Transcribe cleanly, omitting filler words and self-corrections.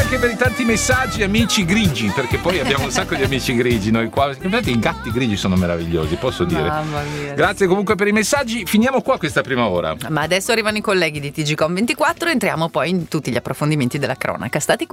anche per i tanti messaggi, amici grigi, perché poi abbiamo un sacco di amici grigi noi qua. Infatti i gatti grigi sono meravigliosi, posso dire. Mamma mia. Grazie comunque per i messaggi. Finiamo qua questa prima ora. Ma adesso arrivano i colleghi di TGcom24, entriamo poi in tutti gli approfondimenti della cronaca. Stati qui.